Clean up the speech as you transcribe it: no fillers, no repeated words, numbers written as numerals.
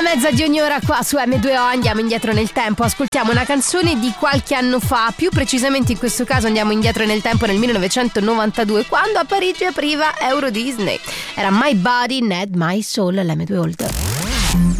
1:30 di ogni ora qua su M2O. Andiamo indietro nel tempo, ascoltiamo una canzone di qualche anno fa, più precisamente in questo caso andiamo indietro nel tempo nel 1992, quando a Parigi apriva Euro Disney. Era My Body, Not My Soul, l'M2 Old.